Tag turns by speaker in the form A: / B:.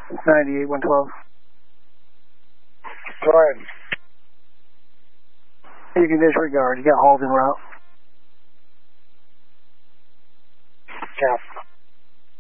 A: 98, 112.
B: Go ahead.
A: You can disregard. You got hauled en route.
B: Yeah.